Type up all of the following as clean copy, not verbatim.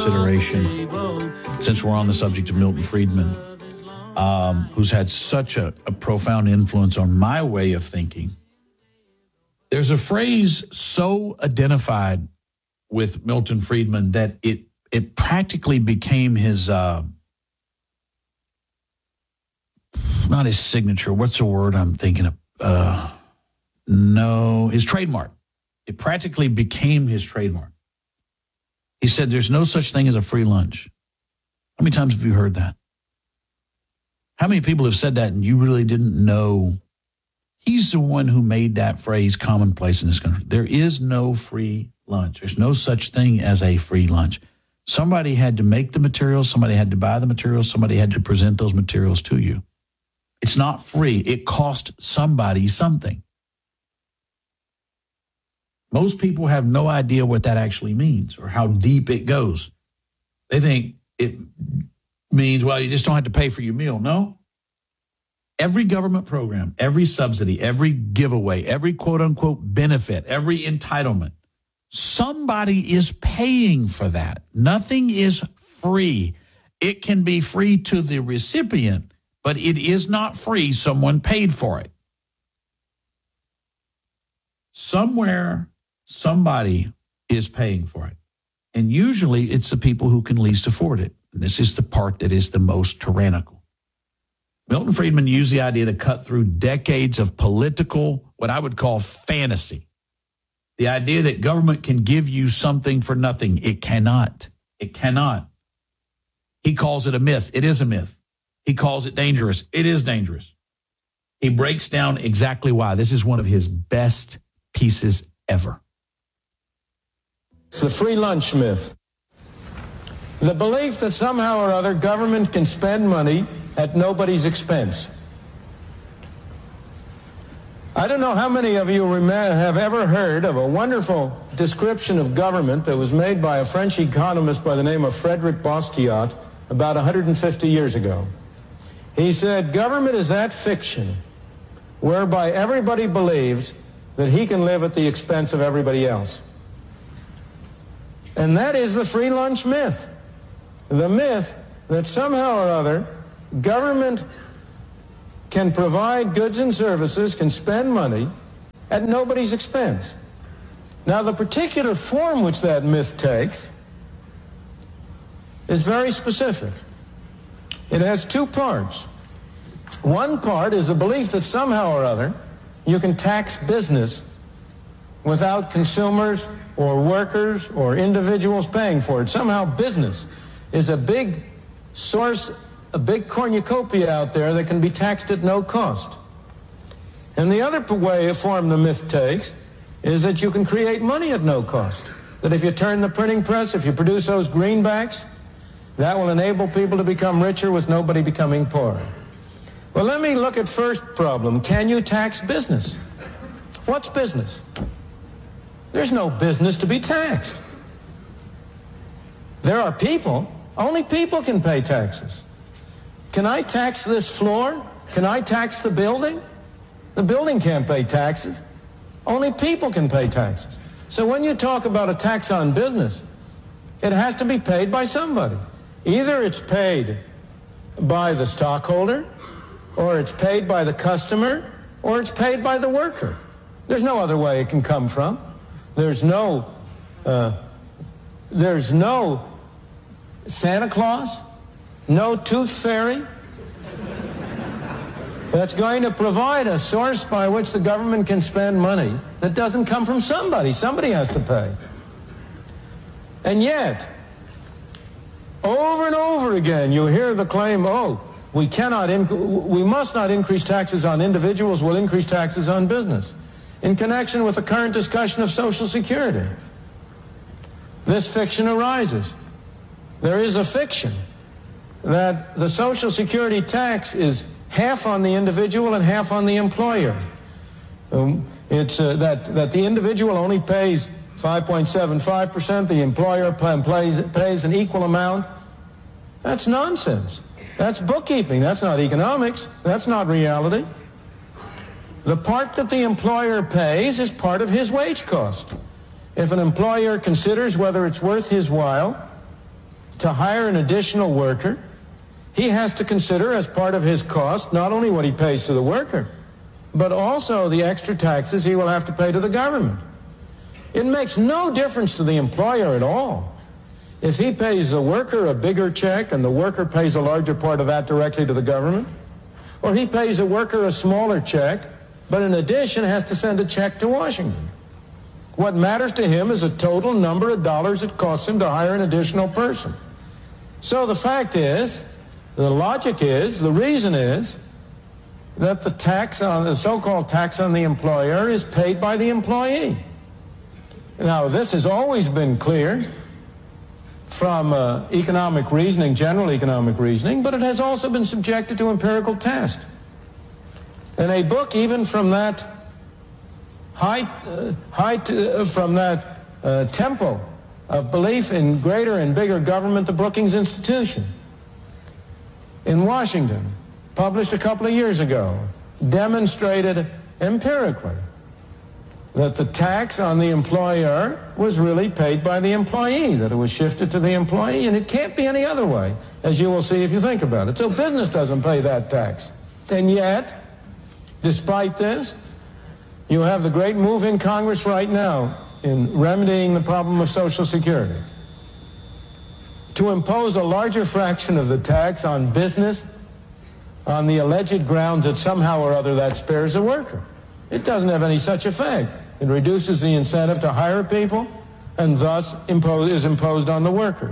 consideration, since we're on the subject of Milton Friedman, who's had such a profound influence on my way of thinking. There's a phrase so identified with Milton Friedman that it practically became his, not his signature. What's the word I'm thinking of? His trademark. It practically became his trademark. He said, there's no such thing as a free lunch. How many times have you heard that? How many people have said that and you really didn't know? He's the one who made that phrase commonplace in this country. There is no free lunch. There's no such thing as a free lunch. Somebody had to make the materials. Somebody had to buy the materials. Somebody had to present those materials to you. It's not free. It cost somebody something. Most people have no idea what that actually means or how deep it goes. They think it means, well, you just don't have to pay for your meal. No. Every government program, every subsidy, every giveaway, every quote-unquote benefit, every entitlement, somebody is paying for that. Nothing is free. It can be free to the recipient, but it is not free. Someone paid for it. Somewhere, somebody is paying for it. And usually it's the people who can least afford it. And this is the part that is the most tyrannical. Milton Friedman used the idea to cut through decades of political, what I would call fantasy. The idea that government can give you something for nothing. It cannot. It cannot. He calls it a myth. It is a myth. He calls it dangerous. It is dangerous. He breaks down exactly why. This is one of his best pieces ever. It's the free lunch myth. The belief that somehow or other government can spend money at nobody's expense. I don't know how many of you have ever heard of a wonderful description of government that was made by a French economist by the name of Frédéric Bastiat about 150 years ago. He said, government is that fiction whereby everybody believes that he can live at the expense of everybody else. And that is the free lunch myth. The myth that somehow or other government can provide goods and services, can spend money at nobody's expense. Now, the particular form which that myth takes is very specific. It has two parts. One part is a belief that somehow or other you can tax business without consumers or workers or individuals paying for it. Somehow business is a big source, a big cornucopia out there that can be taxed at no cost. And the other way, form the myth takes, is that you can create money at no cost. That if you turn the printing press, if you produce those greenbacks, that will enable people to become richer with nobody becoming poorer. Well, let me look at first problem. Can you tax business? What's business? There's no business to be taxed. There are people. Only people can pay taxes. Can I tax this floor? Can I tax the building? The building can't pay taxes. Only people can pay taxes. So when you talk about a tax on business, it has to be paid by somebody. Either it's paid by the stockholder, or it's paid by the customer, or it's paid by the worker. There's no other way it can come from. There's no Santa Claus, no tooth fairy that's going to provide a source by which the government can spend money that doesn't come from somebody. Somebody has to pay. And yet, over and over again, you hear the claim, we must not increase taxes on individuals, we'll increase taxes on business. In connection with the current discussion of Social Security, this fiction arises. There is a fiction that the Social Security tax is half on the individual and half on the employer. It's that the individual only pays 5.75%, the employer pays an equal amount. That's nonsense. That's bookkeeping. That's not economics. That's not reality. The part that the employer pays is part of his wage cost. If an employer considers whether it's worth his while to hire an additional worker, he has to consider as part of his cost not only what he pays to the worker, but also the extra taxes he will have to pay to the government. It makes no difference to the employer at all if he pays the worker a bigger check and the worker pays a larger part of that directly to the government, or he pays the worker a smaller check, but in addition has to send a check to Washington. What matters to him is the total number of dollars it costs him to hire an additional person. So the fact is, the logic is, the reason is, that the tax on the so-called tax on the employer is paid by the employee. Now, this has always been clear from economic reasoning, general economic reasoning, but it has also been subjected to empirical test. And a book, even from that tempo of belief in greater and bigger government, the Brookings Institution in Washington, published a couple of years ago, demonstrated empirically that the tax on the employer was really paid by the employee, that it was shifted to the employee, and it can't be any other way, as you will see if you think about it. So business doesn't pay that tax. And yet, despite this, you have the great move in Congress right now in remedying the problem of Social Security to impose a larger fraction of the tax on business on the alleged grounds that somehow or other that spares the worker. It doesn't have any such effect. It reduces the incentive to hire people and thus is imposed on the worker.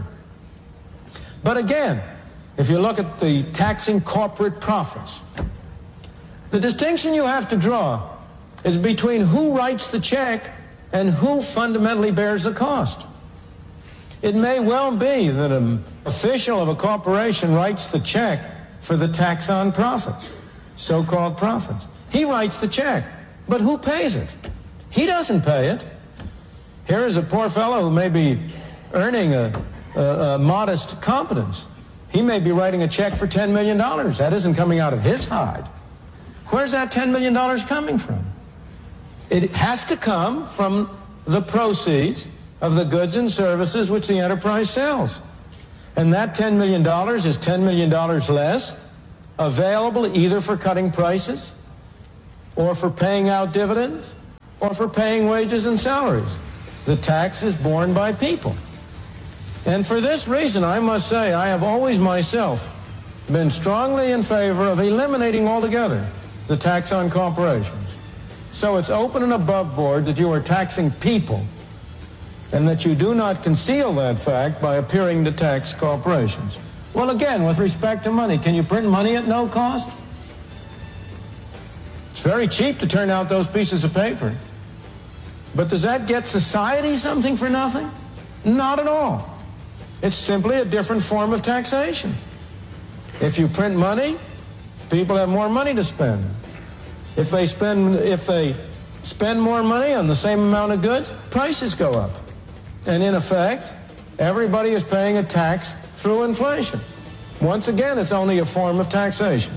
But again, if you look at the taxing corporate profits, the distinction you have to draw is between who writes the check and who fundamentally bears the cost. It may well be that an official of a corporation writes the check for the tax on profits, so-called profits. He writes the check, but who pays it? He doesn't pay it. Here is a poor fellow who may be earning a modest competence. He may be writing a check for $10 million. That isn't coming out of his hide. Where's that $10 million coming from? It has to come from the proceeds of the goods and services which the enterprise sells. And that $10 million is $10 million less available either for cutting prices or for paying out dividends or for paying wages and salaries. The tax is borne by people. And for this reason, I must say, I have always myself been strongly in favor of eliminating altogether the tax on corporations. So it's open and above board that you are taxing people and that you do not conceal that fact by appearing to tax corporations. Well, again, with respect to money, can you print money at no cost? It's very cheap to turn out those pieces of paper. But does that get society something for nothing? Not at all. It's simply a different form of taxation. If you print money, people have more money to spend. If they spend more money on the same amount of goods, prices go up. And in effect, everybody is paying a tax through inflation. Once again, it's only a form of taxation.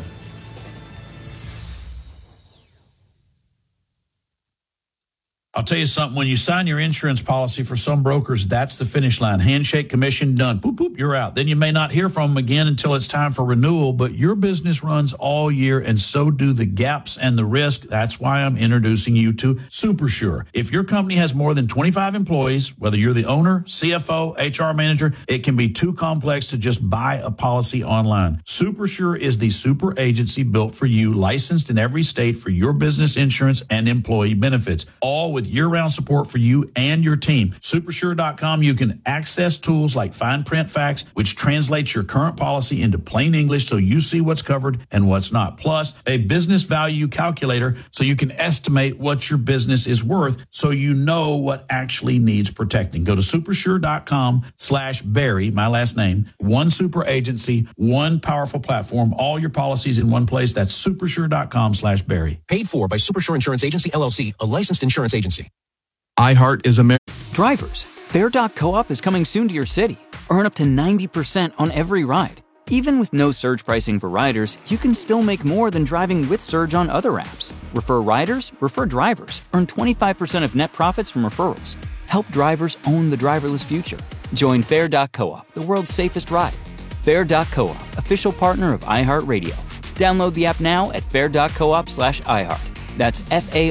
I'll tell you something, when you sign your insurance policy for some brokers, that's the finish line. Handshake, commission, done. Boop, boop, you're out. Then you may not hear from them again until it's time for renewal, but your business runs all year and so do the gaps and the risk. That's why I'm introducing you to SuperSure. If your company has more than 25 employees, whether you're the owner, CFO, HR manager, it can be too complex to just buy a policy online. SuperSure is the super agency built for you, licensed in every state for your business insurance and employee benefits, all with year-round support for you and your team. Supersure.com, you can access tools like fine print facts, which translates your current policy into plain English so you see what's covered and what's not. Plus, a business value calculator so you can estimate what your business is worth so you know what actually needs protecting. Go to supersure.com/Barry, my last name. One super agency, one powerful platform, all your policies in one place. That's supersure.com/Barry. Paid for by Supersure Insurance Agency, LLC, a licensed insurance agency. iHeart is America. Drivers, Fair.coop is coming soon to your city. Earn up to 90% on every ride. Even with no surge pricing for riders, you can still make more than driving with surge on other apps. Refer riders, refer drivers. Earn 25% of net profits from referrals. Help drivers own the driverless future. Join Fair.coop, the world's safest ride. Fair.coop, official partner of iHeartRadio. Download the app now at fair.coop/iHeart. That's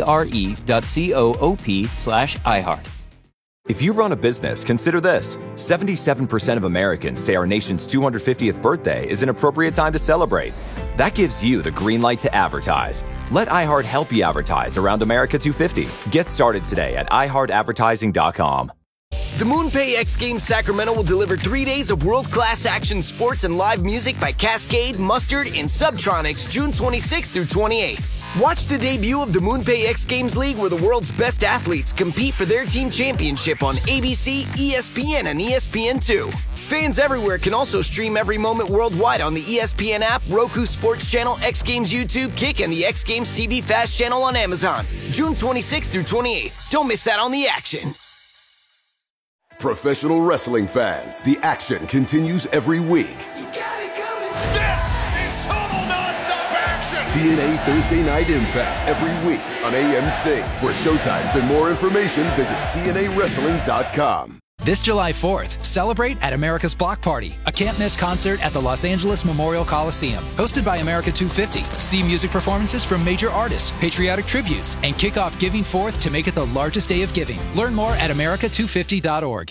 FARE.coop/iHeart. If you run a business, consider this. 77% of Americans say our nation's 250th birthday is an appropriate time to celebrate. That gives you the green light to advertise. Let iHeart help you advertise around America 250. Get started today at iHeartAdvertising.com. The MoonPay X Games Sacramento will deliver 3 days of world-class action sports and live music by Cascade, Mustard, and Subtronics June 26th through 28th. Watch the debut of the MoonPay X Games League, where the world's best athletes compete for their team championship on ABC, ESPN, and ESPN2. Fans everywhere can also stream every moment worldwide on the ESPN app, Roku Sports Channel, X Games YouTube, Kick, and the X Games TV Fast channel on Amazon. June 26th through 28th. Don't miss out on the action. Professional wrestling fans, the action continues every week. This is total nonstop action! TNA Thursday Night Impact every week on AMC. For showtimes and more information, visit TNAWrestling.com. This July 4th, celebrate at America's Block Party, a can't-miss concert at the Los Angeles Memorial Coliseum. Hosted by America 250. See music performances from major artists, patriotic tributes, and kick off Giving Forth to make it the largest day of giving. Learn more at America250.org.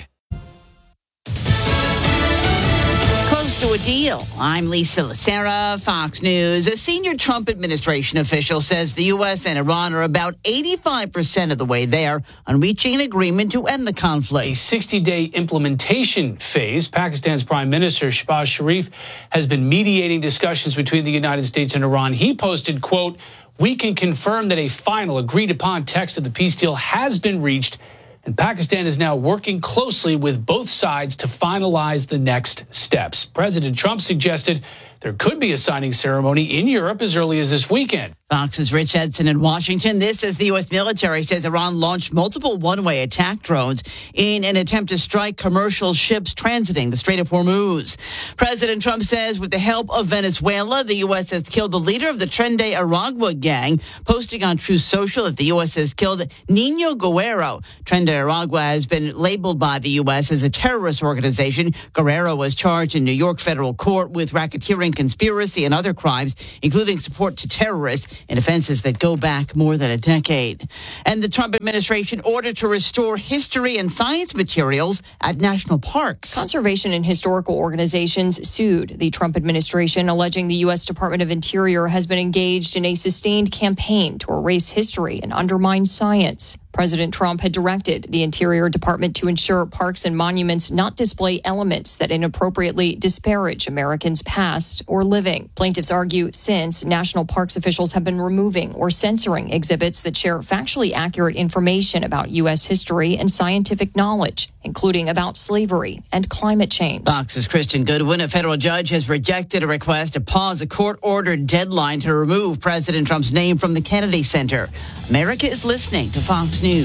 To a deal. I'm Lisa Lacera, Fox News. A senior Trump administration official says the U.S. and Iran are about 85% of the way there on reaching an agreement to end the conflict. A 60-day implementation phase. Pakistan's Prime Minister Shehbaz Sharif has been mediating discussions between the United States and Iran. He posted, quote, "We can confirm that a final agreed-upon text of the peace deal has been reached, and Pakistan is now working closely with both sides to finalize the next steps." President Trump suggested there could be a signing ceremony in Europe as early as this weekend. Fox's Rich Edson in Washington. This as the U.S. military says Iran launched multiple one-way attack drones in an attempt to strike commercial ships transiting the Strait of Hormuz. President Trump says with the help of Venezuela, the U.S. has killed the leader of the Tren de Aragua gang, posting on Truth Social that the U.S. has killed Nino Guerrero. Tren de Aragua has been labeled by the U.S. as a terrorist organization. Guerrero was charged in New York federal court with racketeering, conspiracy, and other crimes, including support to terrorists, and offenses that go back more than a decade. And the Trump administration ordered to restore history and science materials at national parks. Conservation and historical organizations sued the Trump administration, alleging the U.S. Department of Interior has been engaged in a sustained campaign to erase history and undermine science. President Trump had directed the Interior Department to ensure parks and monuments not display elements that inappropriately disparage Americans' past or living. Plaintiffs argue since national parks officials have been removing or censoring exhibits that share factually accurate information about U.S. history and scientific knowledge, including about slavery and climate change. Fox's Kristen Goodwin. A federal judge has rejected a request to pause a court-ordered deadline to remove President Trump's name from the Kennedy Center. America is listening to Fox News.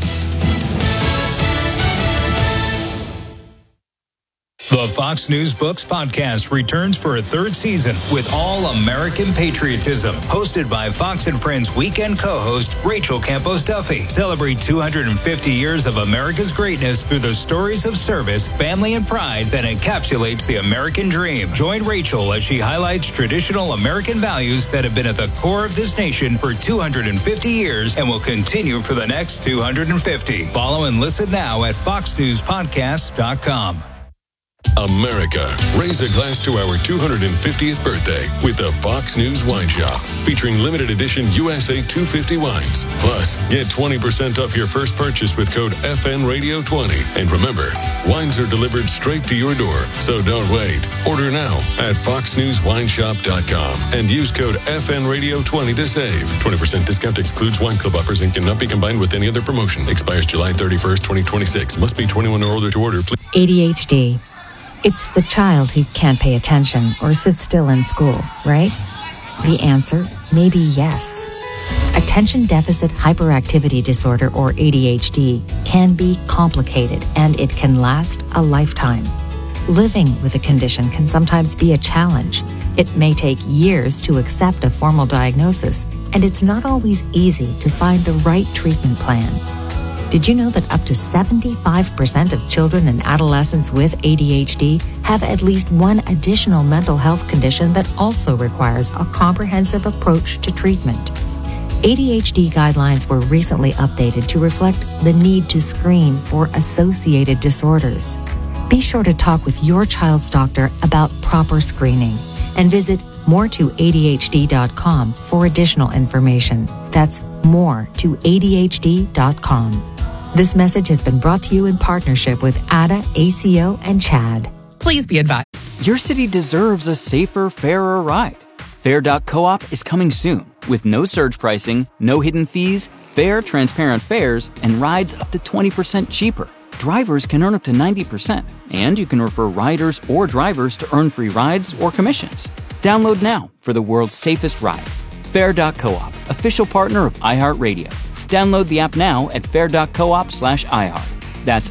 The Fox News Books podcast returns for a third season with all American patriotism. Hosted by Fox and Friends weekend co-host Rachel Campos Duffy. Celebrate 250 years of America's greatness through the stories of service, family, and pride that encapsulates the American dream. Join Rachel as she highlights traditional American values that have been at the core of this nation for 250 years and will continue for the next 250. Follow and listen now at foxnewspodcasts.com. America, raise a glass to our 250th birthday with the Fox News Wine Shop, featuring limited edition USA 250 wines. Plus, get 20% off your first purchase with code FNRadio20. And remember, wines are delivered straight to your door, so don't wait. Order now at foxnewswineshop.com and use code FNRadio20 to save. 20% discount excludes wine club offers and cannot be combined with any other promotion. Expires July 31st, 2026. Must be 21 or older to order. Please. ADHD. It's the child who can't pay attention or sit still in school, right? The answer may be yes. Attention Deficit Hyperactivity Disorder, or ADHD, can be complicated and it can last a lifetime. Living with a condition can sometimes be a challenge. It may take years to accept a formal diagnosis, and it's not always easy to find the right treatment plan. Did you know that up to 75% of children and adolescents with ADHD have at least one additional mental health condition that also requires a comprehensive approach to treatment? ADHD guidelines were recently updated to reflect the need to screen for associated disorders. Be sure to talk with your child's doctor about proper screening and visit more2adhd.com for additional information. That's more2adhd.com. This message has been brought to you in partnership with ADA, ACO, and CHAD. Please be advised. Your city deserves a safer, fairer ride. Fair.coop is coming soon with no surge pricing, no hidden fees, fair, transparent fares, and rides up to 20% cheaper. Drivers can earn up to 90%, and you can refer riders or drivers to earn free rides or commissions. Download now for the world's safest ride. Fair.coop, official partner of iHeartRadio. Download the app now at fair.coop/iHeart. That's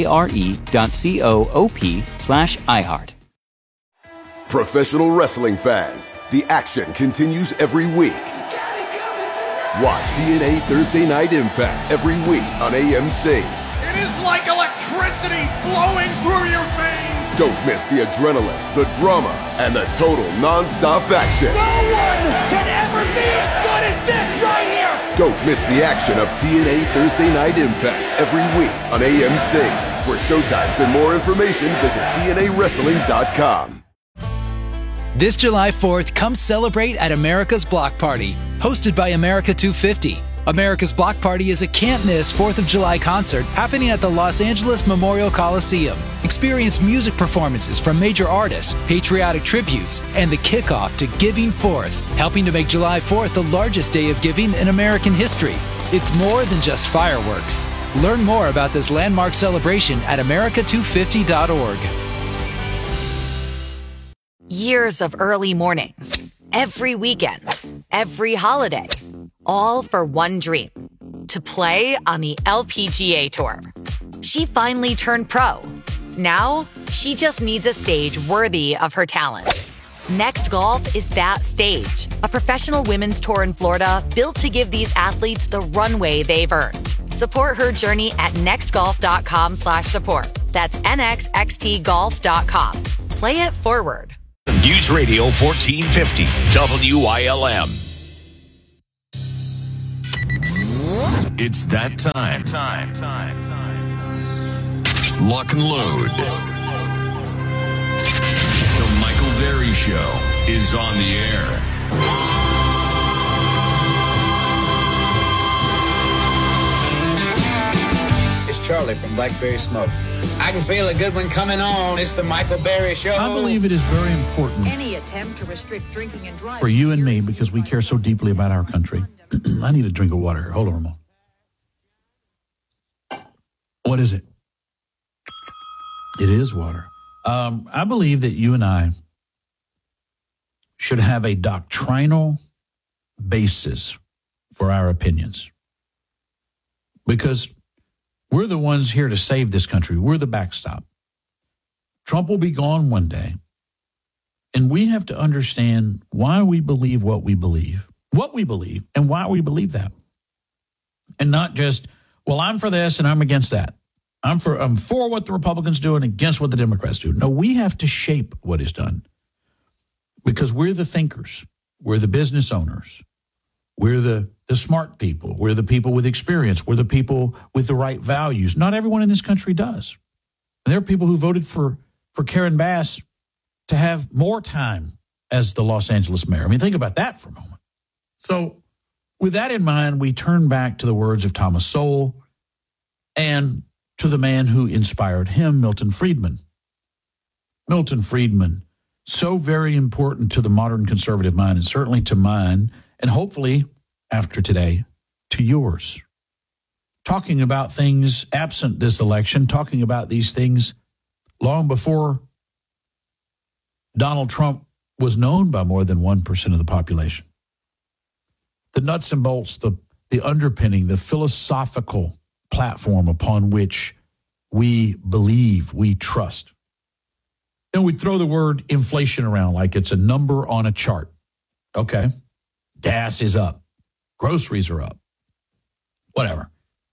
FARE.coop/iHeart. Professional wrestling fans, the action continues every week. Watch TNA Thursday Night Impact every week on AMC. It is like electricity flowing through your veins. Don't miss the adrenaline, the drama, and the total non-stop action. No one can ever be as good as this right here. Don't miss the action of TNA Thursday Night Impact every week on AMC. For showtimes and more information, visit TNAWrestling.com. This July 4th, come celebrate at America's Block Party, hosted by America 250. America's Block Party is a can't-miss 4th of July concert happening at the Los Angeles Memorial Coliseum. Experience music performances from major artists, patriotic tributes, and the kickoff to Giving Forth, helping to make July 4th the largest day of giving in American history. It's more than just fireworks. Learn more about this landmark celebration at america250.org. Years of early mornings, every weekend, every holiday, all for one dream, to play on the LPGA Tour. She finally turned pro. Now, she just needs a stage worthy of her talent. Next Golf is that stage, a professional women's tour in Florida built to give these athletes the runway they've earned. Support her journey at nextgolf.com/support. That's nxxtgolf.com. Play it forward. News Radio 1450, WILM. It's that time. Lock and load. The Michael Berry Show is on the air. It's Charlie from Blackberry Smoke. I can feel a good one coming on. It's the Michael Berry Show. I believe it is very important Any attempt to restrict drinking and driving for you and me, because we care so deeply about our country. I need a drink of water here. Hold on a moment. What is it? It is water. I believe that you and I should have a doctrinal basis for our opinions, because we're the ones here to save this country. We're the backstop. Trump will be gone one day, and we have to understand why we believe what we believe, and why we believe that. And not just, well, I'm for this and I'm against that. I'm for what the Republicans do and against what the Democrats do. No, we have to shape what is done, because we're the thinkers. We're the business owners. We're the smart people. We're the people with experience. We're the people with the right values. Not everyone in this country does. And there are people who voted for Karen Bass to have more time as the Los Angeles mayor. I mean, think about that for a moment. So with that in mind, we turn back to the words of Thomas Sowell and to the man who inspired him, Milton Friedman. Milton Friedman, so very important to the modern conservative mind, and certainly to mine, and hopefully, after today, to yours. Talking about things absent this election, talking about these things long before Donald Trump was known by more than 1% of the population. The nuts and bolts, the underpinning, the philosophical platform upon which we believe, we trust. And we throw the word inflation around like it's a number on a chart. Okay. Gas is up. Groceries are up. Whatever.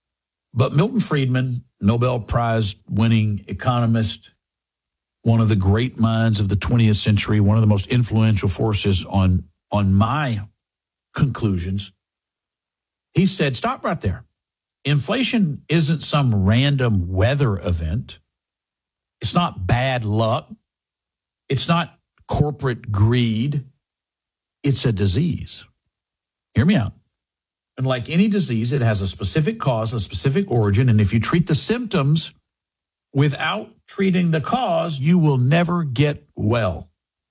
But Milton Friedman, Nobel Prize winning economist, one of the great minds of the 20th century, one of the most influential forces on my conclusions, he said, stop right there. Inflation isn't some random weather event. It's not bad luck. It's not corporate greed. It's a disease. Hear me out. And like any disease, it has a specific cause, a specific origin. And if you treat the symptoms without treating the cause, you will never get well.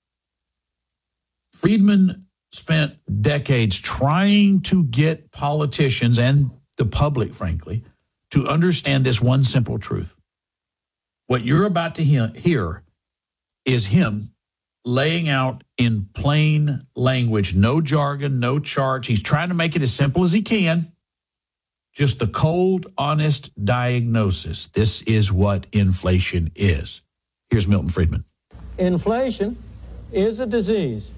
Friedman spent decades trying to get politicians and the public, frankly, to understand this one simple truth. What you're about to hear is him laying out in plain language, no jargon, no charts. He's trying to make it as simple as he can. Just the cold, honest diagnosis. This is what inflation is. Here's Milton Friedman. Inflation is a disease.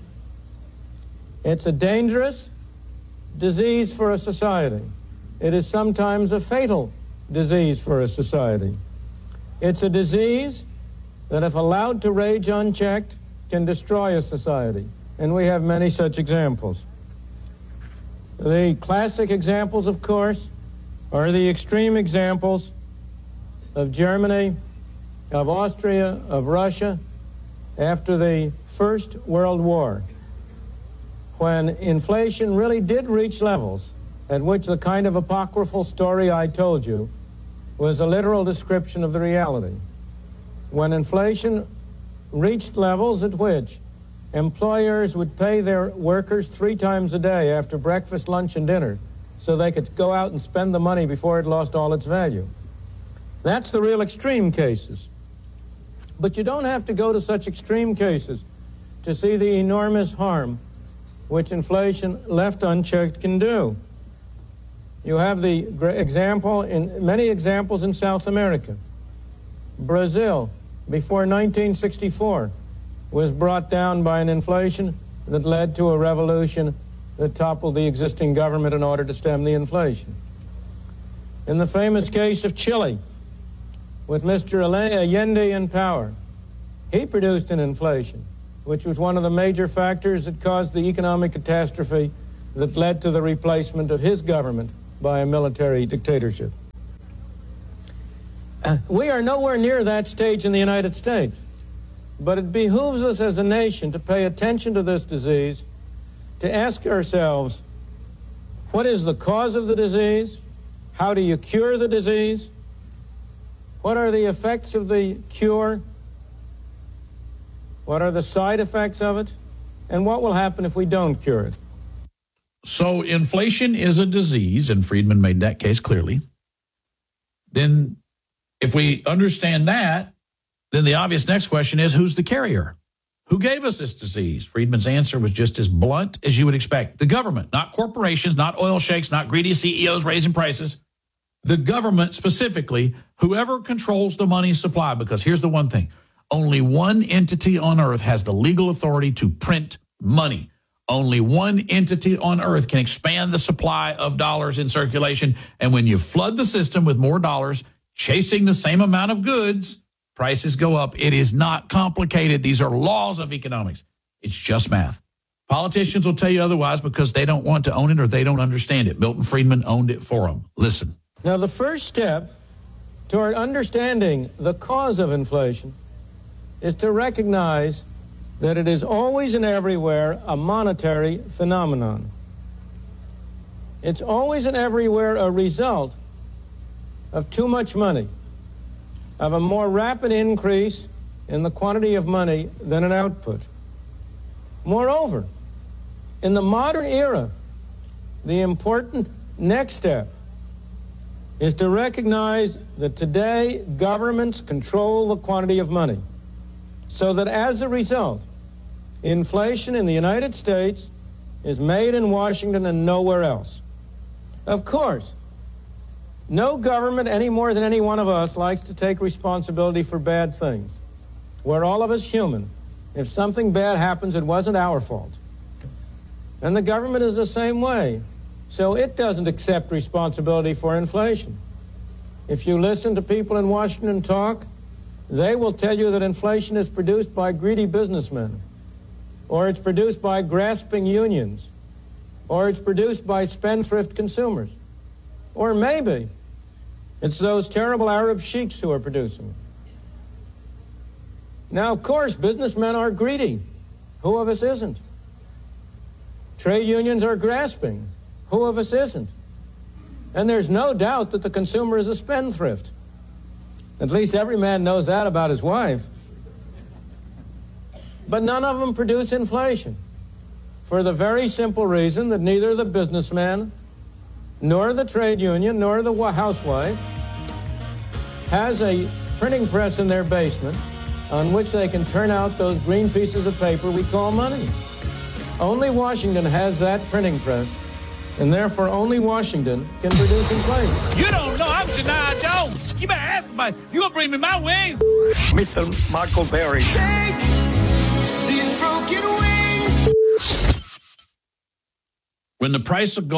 It's a dangerous disease for a society. It is sometimes a fatal disease for a society. It's a disease that, if allowed to rage unchecked, can destroy a society. And we have many such examples. The classic examples, of course, are the extreme examples of Germany, of Austria, of Russia, after the First World War, when inflation really did reach levels at which the kind of apocryphal story I told you was a literal description of the reality. When inflation reached levels at which employers would pay their workers 3 times a day after breakfast, lunch, and dinner so they could go out and spend the money before it lost all its value. That's the real extreme cases. But you don't have to go to such extreme cases to see the enormous harm which inflation left unchecked can do. You have the example in many examples in South America. Brazil, before 1964, was brought down by an inflation that led to a revolution that toppled the existing government in order to stem the inflation. In the famous case of Chile, with Mr. Allende in power, he produced an inflation, which was one of the major factors that caused the economic catastrophe that led to the replacement of his government by a military dictatorship. We are nowhere near that stage in the United States, but it behooves us as a nation to pay attention to this disease, to ask ourselves, what is the cause of the disease? How do you cure the disease? What are the effects of the cure? What are the side effects of it? And what will happen if we don't cure it? So inflation is a disease, and Friedman made that case clearly. Then if we understand that, then the obvious next question is, who's the carrier? Who gave us this disease? Friedman's answer was just as blunt as you would expect. The government, not corporations, not oil sheiks, not greedy CEOs raising prices. The government specifically, whoever controls the money supply, because here's the one thing. Only one entity on earth has the legal authority to print money. Only one entity on earth can expand the supply of dollars in circulation. And when you flood the system with more dollars, chasing the same amount of goods, prices go up. It is not complicated. These are laws of economics. It's just math. Politicians will tell you otherwise because they don't want to own it or they don't understand it. Milton Friedman owned it for them. Listen. Now, the first step toward understanding the cause of inflation is to recognize that it is always and everywhere a monetary phenomenon. It's always and everywhere a result of too much money, of a more rapid increase in the quantity of money than an output. Moreover, in the modern era, the important next step is to recognize that today governments control the quantity of money, so that as a result, inflation in the United States is made in Washington and nowhere else. Of course, no government any more than any one of us likes to take responsibility for bad things. We're all of us human. If something bad happens, it wasn't our fault. And the government is the same way. So it doesn't accept responsibility for inflation. If you listen to people in Washington talk, they will tell you that inflation is produced by greedy businessmen, or it's produced by grasping unions, or it's produced by spendthrift consumers, or maybe it's those terrible Arab sheiks who are producing it. Now, of course, businessmen are greedy. Who of us isn't? Trade unions are grasping. Who of us isn't? And there's no doubt that the consumer is a spendthrift. At least every man knows that about his wife. But none of them produce inflation, for the very simple reason that neither the businessman, nor the trade union, nor the housewife has a printing press in their basement on which they can turn out those green pieces of paper we call money. Only Washington has that printing press, and therefore only Washington can produce inflation. You don't know. I'm Shania Jones. You better ask somebody. You gonna bring me my wings? Mr. Michael Berry. Take these broken wings. When the price of gold